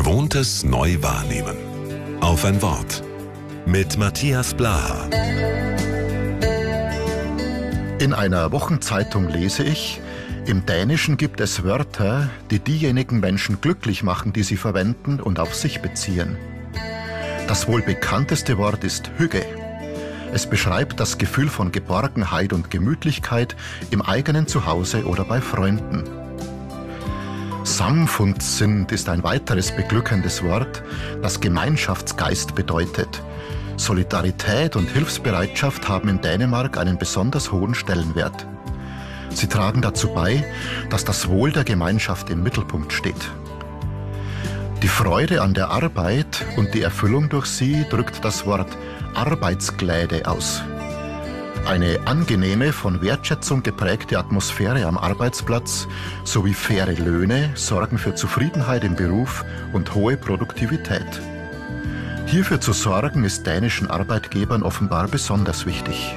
Gewohntes neu wahrnehmen. Auf ein Wort. Mit Matthias Blaha. In einer Wochenzeitung lese ich, im Dänischen gibt es Wörter, die diejenigen Menschen glücklich machen, die sie verwenden und auf sich beziehen. Das wohl bekannteste Wort ist Hygge. Es beschreibt das Gefühl von Geborgenheit und Gemütlichkeit im eigenen Zuhause oder bei Freunden. Samfundssind ist ein weiteres beglückendes Wort, das Gemeinschaftsgeist bedeutet. Solidarität und Hilfsbereitschaft haben in Dänemark einen besonders hohen Stellenwert. Sie tragen dazu bei, dass das Wohl der Gemeinschaft im Mittelpunkt steht. Die Freude an der Arbeit und die Erfüllung durch sie drückt das Wort Arbeitsgläde aus. Eine angenehme, von Wertschätzung geprägte Atmosphäre am Arbeitsplatz sowie faire Löhne sorgen für Zufriedenheit im Beruf und hohe Produktivität. Hierfür zu sorgen, ist dänischen Arbeitgebern offenbar besonders wichtig.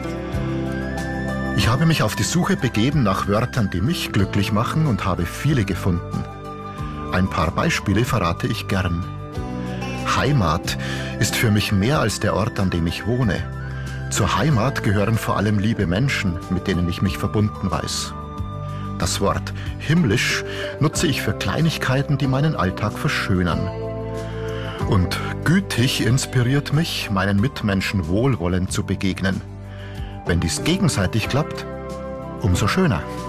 Ich habe mich auf die Suche begeben nach Wörtern, die mich glücklich machen, und habe viele gefunden. Ein paar Beispiele verrate ich gern. Heimat ist für mich mehr als der Ort, an dem ich wohne. Zur Heimat gehören vor allem liebe Menschen, mit denen ich mich verbunden weiß. Das Wort himmlisch nutze ich für Kleinigkeiten, die meinen Alltag verschönern. Und gütig inspiriert mich, meinen Mitmenschen wohlwollend zu begegnen. Wenn dies gegenseitig klappt, umso schöner.